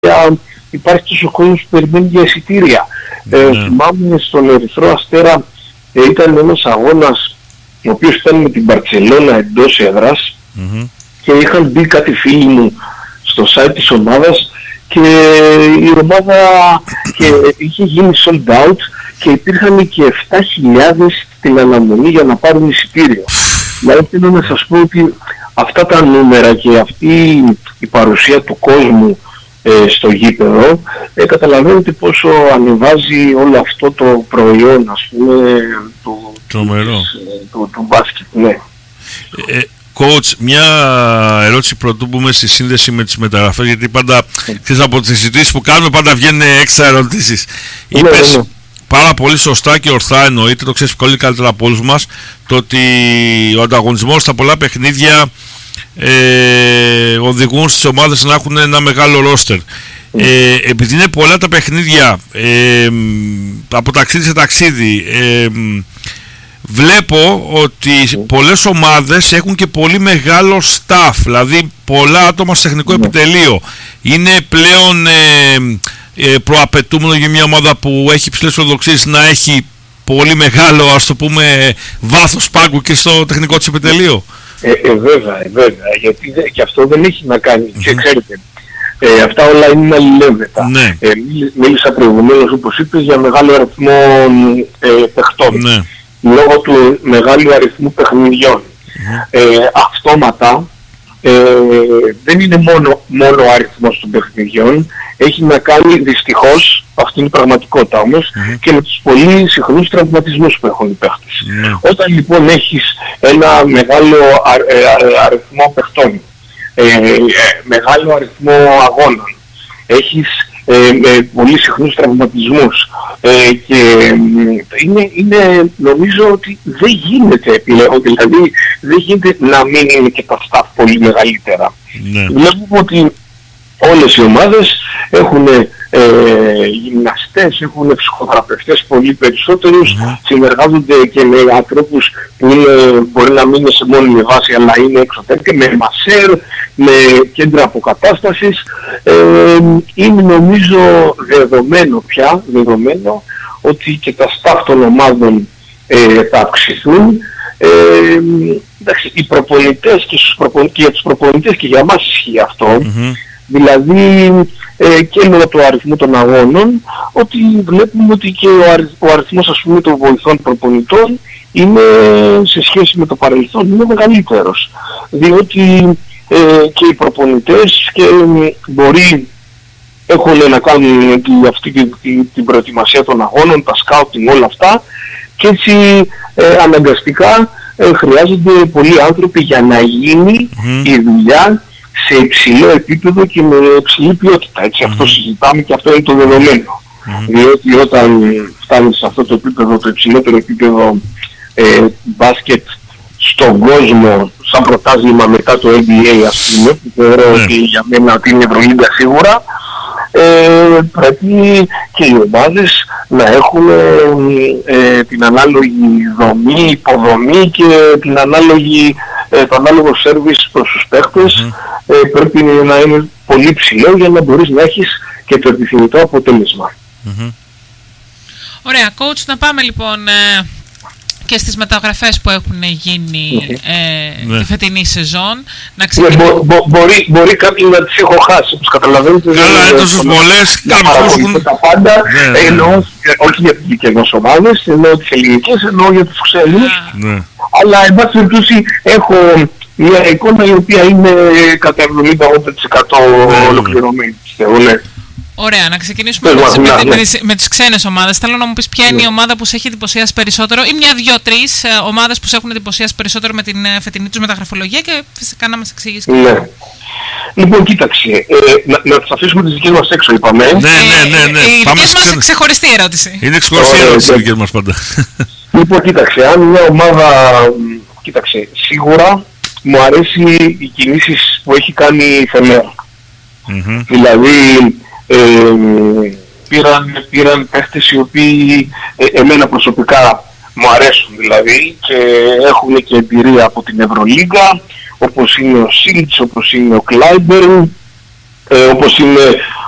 υπάρχει τόσο κόσμος που περιμένει για εισιτήρια. Θυμάμαι στον Ερυθρό Αστέρα ήταν ένας αγώνας ο οποίος ήταν με την Μπαρτσελώνα εντός έδρας και είχαν μπει κάτι φίλοι μου στο site της ομάδας και η ομάδα είχε γίνει sold out και υπήρχαν και 7.000 στην αναμονή για να πάρουν εισιτήριο. Δηλαδή θέλω να σας πω ότι αυτά τα νούμερα και αυτή η παρουσία του κόσμου στο γήπεδο καταλαβαίνετε πόσο ανεβάζει όλο αυτό το προϊόν, ας πούμε, του μπάσκετ. Ναι. Coach, μια ερώτηση πρωτού μπούμε στη σύνδεση με τις μεταγραφές, γιατί πάντα από τις συζητήσεις που κάνουμε πάντα βγαίνουν έξτρα ερωτήσεις. Είπες πάρα πολύ σωστά και ορθά, εννοείται, το ξέρεις πολύ καλύτερα από όλους μας, το ότι ο ανταγωνισμός στα πολλά παιχνίδια οδηγούν στις ομάδες να έχουν ένα μεγάλο ρόστερ. Επειδή είναι πολλά τα παιχνίδια από ταξίδι σε ταξίδι, βλέπω ότι πολλές ομάδες έχουν και πολύ μεγάλο staff, δηλαδή πολλά άτομα στο τεχνικό επιτελείο. Είναι πλέον προαπαιτούμενο για μια ομάδα που έχει υψηλές φιλοδοξίες να έχει πολύ μεγάλο, ας το πούμε, βάθος πάγκου και στο τεχνικό της επιτελείο. Βέβαια, γιατί και αυτό δεν έχει να κάνει, ξέρετε, αυτά όλα είναι αλληλεύδετα. Μίλησα προηγουμένως, όπως είπες, για μεγάλο αριθμό παιχτών. Λόγω του μεγάλου αριθμού παιχνιδιών. Αυτόματα δεν είναι μόνο ο αριθμός των παιχνιδιών, έχει να κάνει δυστυχώς, αυτή είναι η πραγματικότητα όμως, και με τους πολύ συχνούς τραυματισμούς που έχουν οι παίχτες. Όταν λοιπόν έχεις ένα μεγάλο αριθμό παιχτών, μεγάλο αριθμό αγώνων, έχεις πολύ συχνούς τραυματισμούς και νομίζω ότι δεν γίνεται πλέον, δηλαδή δεν γίνεται να μην είναι και τα staff πολύ μεγαλύτερα. Βλέπουμε ότι όλες οι ομάδες έχουν γυμναστές, έχουν ψυχοθεραπευτές πολύ περισσότερους, συνεργάζονται και με ανθρώπους που μπορεί να μην είναι σε μόνιμη βάση αλλά είναι εξωτερικά, με μασέρ, με κέντρα αποκατάστασης. Είναι νομίζω δεδομένο ότι και τα staff των ομάδων θα αυξηθούν. Εντάξει, οι προπονητές και για τους προπονητές και για μας ισχύει αυτό. Δηλαδή και λόγω του αριθμού των αγώνων, ότι βλέπουμε ότι και ο αριθμός, ας πούμε, των βοηθών προπονητών είναι σε σχέση με το παρελθόν είναι μεγαλύτερος. Διότι και οι προπονητές και έχουν να κάνουν αυτή την προετοιμασία των αγώνων, τα σκάουτινγκ, όλα αυτά, και έτσι αναγκαστικά χρειάζονται πολλοί άνθρωποι για να γίνει η δουλειά σε υψηλό επίπεδο και με υψηλή ποιότητα. Έτσι, αυτό συζητάμε και αυτό είναι το δεδομένο. Διότι όταν φτάνεις σε αυτό το επίπεδο, το υψηλότερο επίπεδο μπάσκετ στον κόσμο, σαν πρωτάθλημα μετά το NBA, ας πούμε, που θεωρώ ότι για μένα ότι είναι Ευρωλίγκα σίγουρα, πρέπει και οι ομάδες να έχουν την ανάλογη δομή, υποδομή και το ανάλογο σέρβις προς τους παίχτες. Πρέπει να είναι πολύ ψηλό για να μπορείς να έχεις και το επιθυμητό αποτέλεσμα. Ωραία, coach, να πάμε λοιπόν και στις μεταγραφές που έχουν γίνει τη φετινή σεζόν. Μπορεί κάποιοι να τις έχω χάσει, όπως καταλαβαίνετε. Καλά, είναι τόσες πολλές. Τα πάντα, εννοώ, όχι για τις δικές ομάδες, εννοώ τις ελληνικές, εννοώ για τους ξένους. Αλλά εν πάση περιπτώσει έχω μια εικόνα η οποία είναι κατά 70-80% ολοκληρωμένη, πιστεύω, ναι. Ωραία, να ξεκινήσουμε με τις ξένες ομάδες. Θέλω να μου πεις ποια είναι η ομάδα που σε έχει εντυπωσιάσει περισσότερο, ή μια-δυο-τρεις ομάδες που σε έχουν εντυπωσιάσει περισσότερο με την φετινή τους μεταγραφολογία, και φυσικά να μας εξηγήσεις. Ναι. Λοιπόν, κοίταξε, να τις αφήσουμε τις δικές μας έξω, είπαμε. Ναι. Οι δικές μας ξεχωριστή ερώτηση. Είναι ξεχωριστή ερώτηση οι δικές μας πάντα. Λοιπόν, κοίταξε, αν μια ομάδα, κοίταξε, σίγουρα μου αρέσει οι κινήσεις που έχει κάνει η Φενέρ. Δηλαδή, πήραν παίχτες οι οποίοι εμένα προσωπικά μου αρέσουν, δηλαδή, και έχουν και εμπειρία από την Ευρωλίγκα, όπως είναι ο Σίλτς, όπως είναι ο Κλάιμπερν, όπως είναι